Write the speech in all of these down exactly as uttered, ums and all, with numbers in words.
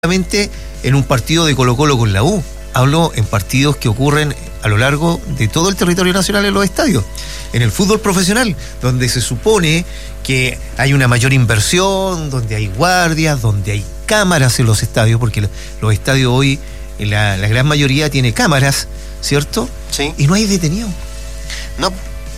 en un partido de Colo-Colo con la U, hablo en partidos que ocurren a lo largo de todo el territorio nacional en los estadios. En el fútbol profesional, donde se supone que hay una mayor inversión, donde hay guardias, donde hay cámaras en los estadios, porque los estadios hoy, la, la gran mayoría tiene cámaras, ¿cierto? Sí. Y no hay detenidos. No.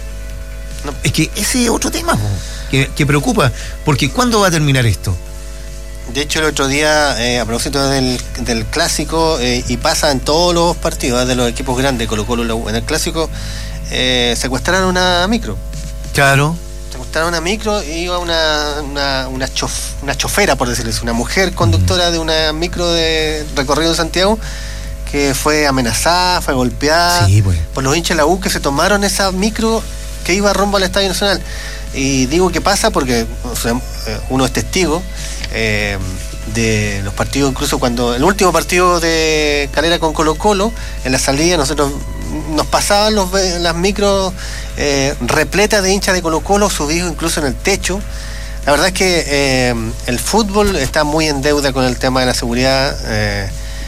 no. Es que ese es otro tema, po, que, que preocupa, porque ¿cuándo va a terminar esto? De hecho, el otro día, eh, a propósito del, del clásico, eh, y pasa en todos los partidos, ¿eh? de los equipos grandes, Colo-Colo, la U, en el clásico, eh, secuestraron una micro. Claro. Secuestraron una micro y iba una, una, una, chof, una chofera, por decirlo así, una mujer conductora de una micro de recorrido en Santiago, que fue amenazada, fue golpeada sí, pues. por los hinchas de la U que se tomaron esa micro que iba rumbo al Estadio Nacional. Y digo que pasa porque o sea, uno es testigo eh, de los partidos, incluso cuando el último partido de Calera con Colo-Colo, en la salida nosotros nos pasaban los, las micros eh, repletas de hinchas de Colo-Colo, subidos incluso en el techo. La verdad es que eh, el fútbol está muy en deuda con el tema de la seguridad. eh,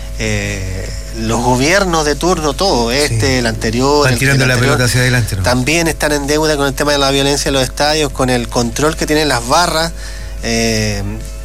eh, los gobiernos de turno, todo, este, sí. el anterior, están el, tirando el la anterior, pelota hacia adelante, ¿no? También están en deuda con el tema de la violencia en los estadios, con el control que tienen las barras eh,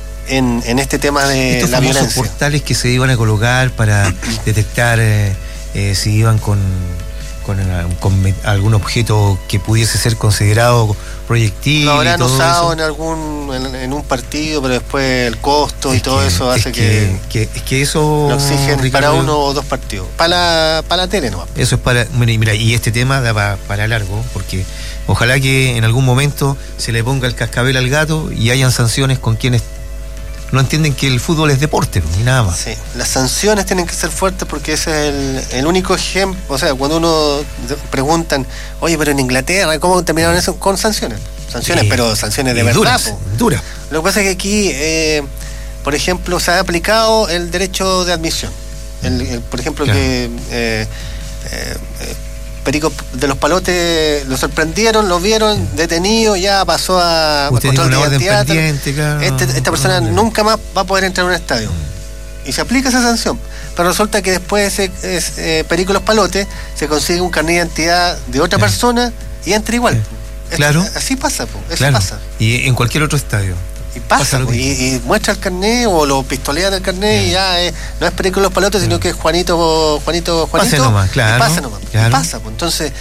en, en este tema de Estos la violencia. Estos portales que se iban a colocar para detectar eh, eh, si iban con, con, con algún objeto que pudiese ser considerado proyectil. Lo habrán y todo usado eso. en algún en, en un partido, pero después el costo es y todo que, eso hace es que, que, que es que eso lo exigen Ricardo, para uno o dos partidos. Para la, para la tele no. Eso es para. Mira, y este tema da para, para largo, porque ojalá que en algún momento se le ponga el cascabel al gato y hayan sanciones con quienes no entienden que el fútbol es deporte, ni nada más. Sí, las sanciones tienen que ser fuertes porque ese es el, el único ejemplo. O sea, cuando uno preguntan, oye, pero en Inglaterra, ¿cómo terminaron eso? Con sanciones. Sanciones, sí, pero sanciones de verdad. Duras, duras. Lo que pasa es que aquí, eh, por ejemplo, se ha aplicado el derecho de admisión. El, el, por ejemplo, claro. que eh, eh, Perico de los Palotes lo sorprendieron, lo vieron detenido, ya pasó a Usted control de identidad. Claro, este, esta persona no, no, no. nunca más va a poder entrar a un estadio. Y se aplica esa sanción. Pero resulta que después ese, ese, eh, Perico Los Palotes se consigue un carnet de identidad de otra claro. persona y entra igual. Eh, claro. Esto, así pasa, po, eso claro. pasa. Y en cualquier otro estadio. Y pasa, pasa y, y muestra el carnet o lo pistolean el carnet yeah. y ya eh, no es Perico Los Palotes, yeah. sino que es Juanito, Juanito, Juanito. Pase nomás, claro. Y pasa nomás. Claro. Y pasa, pues. Entonces,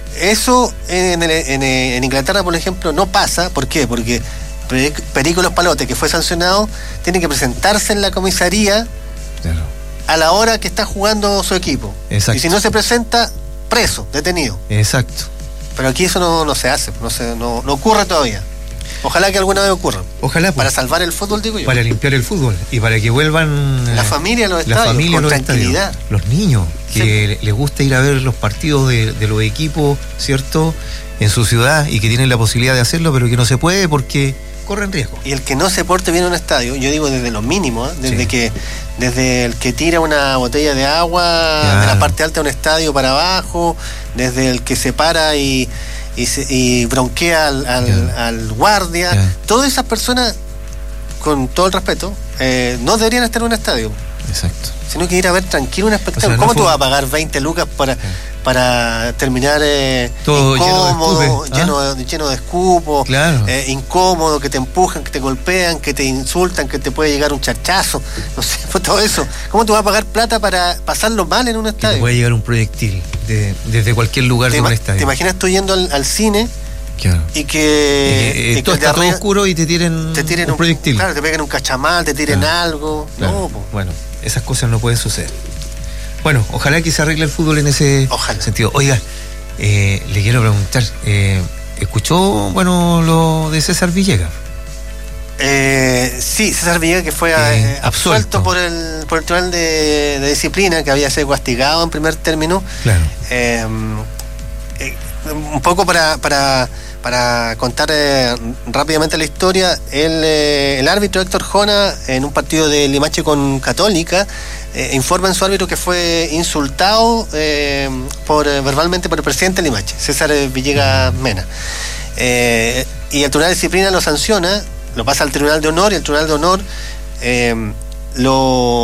eso en, el, en, en Inglaterra, por ejemplo, no pasa. ¿Por qué? Porque Perico Los Palotes, que fue sancionado, tiene que presentarse en la comisaría claro. a la hora que está jugando su equipo. Exacto. Y si no se presenta, preso, detenido. Exacto. Pero aquí eso no, no se hace, no, se, no, no ocurre todavía. Ojalá que alguna vez ocurra. Ojalá. Para salvar el fútbol, digo yo. Para limpiar el fútbol y para que vuelvan la familia a los estadios, la familia con los tranquilidad. Estadios. Los niños, que sí. les gusta ir a ver los partidos de, de los equipos, ¿cierto? En su ciudad y que tienen la posibilidad de hacerlo, pero que no se puede porque corren riesgo. Y el que no se porte bien en un estadio, yo digo desde lo mínimo, ¿eh? desde sí. que desde el que tira una botella de agua claro. de la parte alta de un estadio para abajo, desde el que se para y Y, se, y bronquea al, al, yeah. al guardia, yeah. todas esas personas, con todo el respeto, eh, no deberían estar en un estadio. Exacto. Sino que ir a ver tranquilo un espectáculo. O sea, ¿Cómo no tú fue... vas a pagar veinte lucas para, yeah. para terminar eh, todo incómodo, lleno de, lleno, ¿Ah? lleno de escupo, claro. eh, incómodo, que te empujan, que te golpean, que te insultan, que te puede llegar un charchazo, no sé, todo eso? ¿Cómo tú vas a pagar plata para pasarlo mal en un estadio? Que te puede llegar un proyectil de, desde cualquier lugar de un estadio. ¿Te imaginas tú yendo al, al cine? Claro. Y que, y que, y que todo está arriba, todo oscuro y te tiren, te tiren un, un proyectil. Claro, te peguen un cachamal, te tiren claro. algo. Claro. No, po. Bueno, esas cosas no pueden suceder. Bueno, ojalá que se arregle el fútbol en ese ojalá. sentido. Oiga, eh, le quiero preguntar, eh, ¿escuchó bueno lo de César Villegas? Eh, sí, César Villegas, que fue eh, absuelto, absuelto por el por el Tribunal de, de Disciplina, que había sido castigado en primer término. Claro. Eh, eh, un poco para para para contar eh, rápidamente la historia, el, eh, el árbitro Héctor Jona, en un partido de Limache con Católica, eh, informa en su árbitro que fue insultado eh, por eh, verbalmente por el presidente de Limache, César Villegas Mena. Eh, y el Tribunal de Disciplina lo sanciona, lo pasa al Tribunal de Honor, y el Tribunal de Honor eh, lo